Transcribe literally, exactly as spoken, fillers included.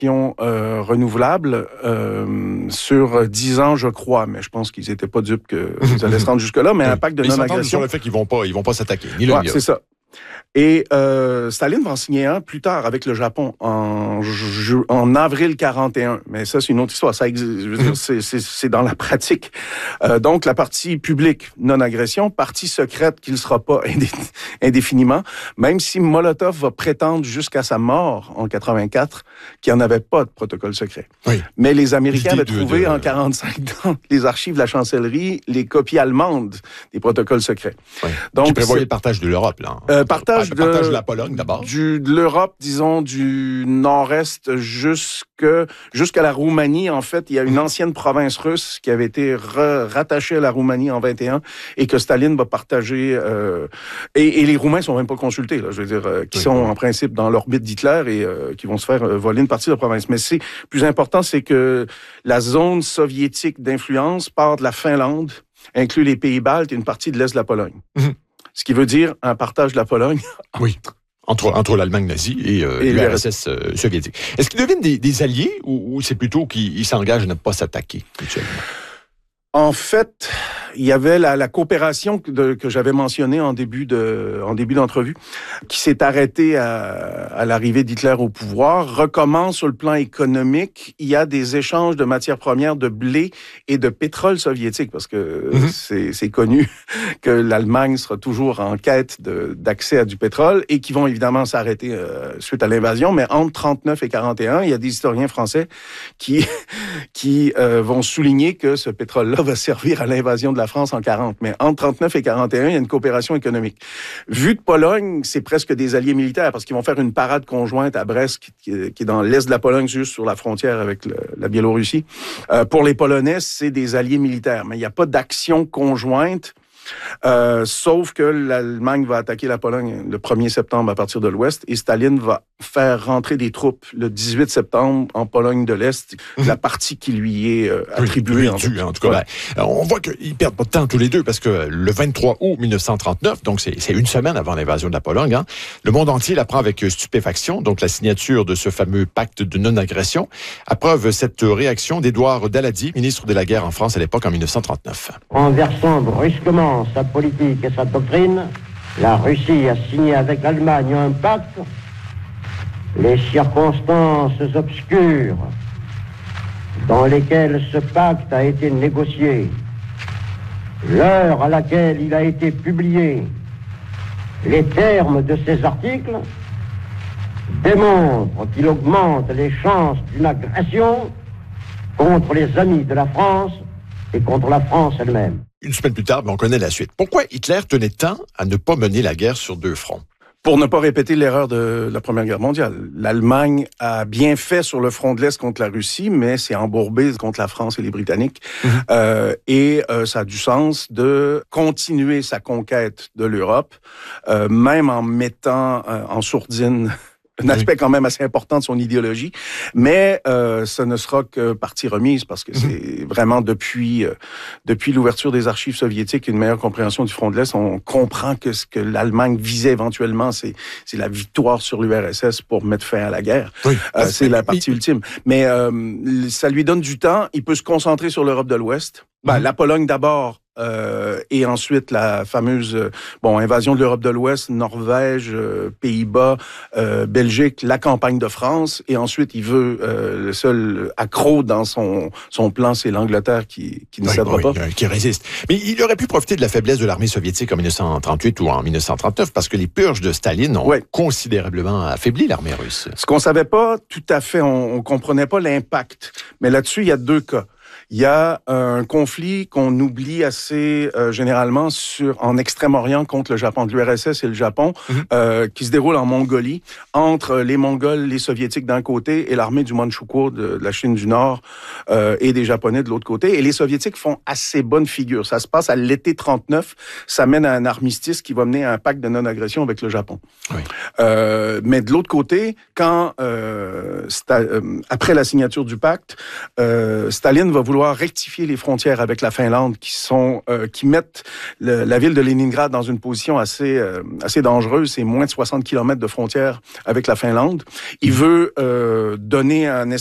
Euh, renouvelable euh, sur dix ans, je crois, mais je pense qu'ils n'étaient pas dupes qu'ils allaient se rendre jusque-là, mais oui. Un pacte de non-agression... Ils s'entendent sur le fait qu'ils vont pas, ils vont pas s'attaquer, ni l'un ouais, ni l'autre. C'est ça. Et euh, Staline va en signer un plus tard avec le Japon, en, ju- en avril quarante et un. Mais ça, c'est une autre histoire. Ça existe, je veux dire, c'est, c'est, c'est dans la pratique. Euh, donc, la partie publique, non-agression, partie secrète qui ne sera pas indé- indéfiniment, même si Molotov va prétendre jusqu'à sa mort en quatre-vingt-quatre qu'il n'y en avait pas de protocole secret. Oui. Mais les Américains avaient de, trouvé de... en quarante-cinq dans les archives de la chancellerie les copies allemandes des protocoles secrets. Oui. Donc, qui prévoyait le partage de l'Europe, là. Euh, partage Le de, partage de la Pologne, d'abord. Du, de l'Europe, disons, du nord-est jusque, jusqu'à la Roumanie. En fait, il y a une ancienne province russe qui avait été re, rattachée à la Roumanie en vingt et un et que Staline va partager. Euh, et, et les Roumains sont même pas consultés, là, je veux dire, euh, qui oui, sont oui. en principe dans l'orbite d'Hitler et euh, qui vont se faire euh, voler une partie de la province. Mais c'est plus important, c'est que la zone soviétique d'influence part de la Finlande, inclut les pays baltes et une partie de l'est de la Pologne. Mm-hmm. Ce qui veut dire un partage de la Pologne. Oui. Entre, entre l'Allemagne nazie et, euh, et l'U R S S euh, soviétique. Est-ce qu'ils deviennent des, des alliés ou, ou c'est plutôt qu'ils s'engagent à ne pas s'attaquer mutuellement? En fait, il y avait la, la coopération de, que j'avais mentionnée en début de, en début d'entrevue, qui s'est arrêtée à, à l'arrivée d'Hitler au pouvoir, recommence sur le plan économique. Il y a des échanges de matières premières, de blé et de pétrole soviétique, parce que mm-hmm. c'est, c'est connu que l'Allemagne sera toujours en quête de, d'accès à du pétrole et qui vont évidemment s'arrêter euh, suite à l'invasion. Mais entre trente-neuf et quarante et un, il y a des historiens français qui, qui euh, vont souligner que ce pétrole-là va servir à l'invasion de la France en quarante. Mais entre trente-neuf et quarante et un, il y a une coopération économique. Vu de Pologne, c'est presque des alliés militaires parce qu'ils vont faire une parade conjointe à Brest, qui est, qui est dans l'est de la Pologne, juste sur la frontière avec le, la Biélorussie. Euh, pour les Polonais, c'est des alliés militaires. Mais il n'y a pas d'action conjointe. Euh, sauf que l'Allemagne va attaquer la Pologne le premier septembre à partir de l'Ouest et Staline va faire rentrer des troupes le dix-huit septembre en Pologne de l'Est, mmh. la partie qui lui est euh, attribuée. Oui, lui, en, en tout cas, ouais. ben, on voit qu'ils perdent pas de temps tous les deux parce que le vingt-trois août mille neuf cent trente-neuf, donc c'est, c'est une semaine avant l'invasion de la Pologne, hein, le monde entier l'apprend avec stupéfaction, donc la signature de ce fameux pacte de non-agression. À preuve cette réaction d'Édouard Daladier, ministre de la Guerre en France à l'époque en mille neuf cent trente-neuf. En versant brusquement sa politique et sa doctrine, la Russie a signé avec l'Allemagne un pacte. Les circonstances obscures dans lesquelles ce pacte a été négocié, l'heure à laquelle il a été publié, les termes de ces articles démontrent qu'il augmente les chances d'une agression contre les amis de la France et contre la France elle-même. Une semaine plus tard, on connaît la suite. Pourquoi Hitler tenait tant à ne pas mener la guerre sur deux fronts? Pour ne pas répéter l'erreur de la Première Guerre mondiale. L'Allemagne a bien fait sur le front de l'Est contre la Russie, mais c'est embourbé contre la France et les Britanniques. Mmh. Euh, et euh, ça a du sens de continuer sa conquête de l'Europe, euh, même en mettant euh, en sourdine un aspect quand même assez important de son idéologie, mais euh, ce ne sera que partie remise parce que c'est vraiment depuis euh, depuis l'ouverture des archives soviétiques une meilleure compréhension du front de l'Est. On comprend que ce que l'Allemagne visait éventuellement, c'est c'est la victoire sur l'U R S S pour mettre fin à la guerre. Oui, euh, c'est la partie mais... ultime. Mais euh, ça lui donne du temps. Il peut se concentrer sur l'Europe de l'Ouest. Ben, mm-hmm. La Pologne d'abord. Euh, et ensuite, la fameuse euh, bon invasion de l'Europe de l'Ouest, Norvège, euh, Pays-Bas, euh, Belgique, la campagne de France. Et ensuite, il veut, euh, le seul accro dans son, son plan, c'est l'Angleterre qui, qui ne oui, cédera oui, pas. Qui résiste. Mais il aurait pu profiter de la faiblesse de l'armée soviétique en dix-neuf cent trente-huit ou en dix-neuf cent trente-neuf parce que les purges de Staline ont oui. considérablement affaibli l'armée russe. Ce qu'on savait pas tout à fait, on, on comprenait pas l'impact. Mais là-dessus, il y a deux cas. Il y a un conflit qu'on oublie assez euh, généralement sur en Extrême-Orient contre le Japon, de l'U R S S et le Japon, mm-hmm. euh, qui se déroule en Mongolie, entre les Mongols, les Soviétiques d'un côté et l'armée du Manchukuo de, de la Chine du Nord euh, et des Japonais de l'autre côté. Et les Soviétiques font assez bonne figure. Ça se passe à l'été trente-neuf. Ça mène à un armistice qui va mener à un pacte de non-agression avec le Japon. Oui. Euh, mais de l'autre côté, quand euh, Sta- euh, après la signature du pacte, euh, Staline va vouloir vouloir rectifier les frontières avec la Finlande qui sont euh, qui mettent le, la ville de Leningrad dans une position assez euh, assez dangereuse. C'est moins de soixante kilomètres de frontières avec la Finlande. Il veut euh, donner un